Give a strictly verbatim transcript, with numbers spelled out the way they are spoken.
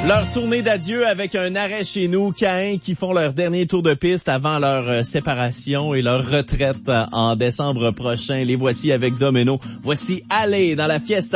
Leur tournée d'adieu avec un arrêt chez nous, Caïn qui font leur dernier tour de piste avant leur euh, séparation et leur retraite euh, en décembre prochain. Les voici avec Domino. Voici Aller dans la Fiesta.